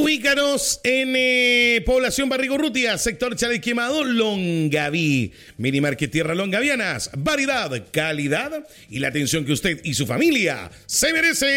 Ubícanos en Población Barrigorrutia, sector Chalet Quemado, Longaví. Mini Market Tierra Longavianas, variedad, calidad y la atención que usted y su familia se merecen.